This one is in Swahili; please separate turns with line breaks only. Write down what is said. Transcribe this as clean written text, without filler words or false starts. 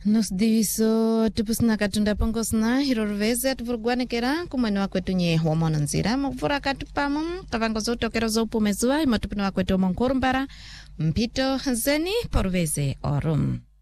Nos diviso tupusna katunda pongosna hirorveze atuvurugwanekera kumwene wakwetu nye wamona nzira muvura katupamum kavangozo tokero zo pumezua imatupina wakwetu monkorumbara mpito zeni porveze orum.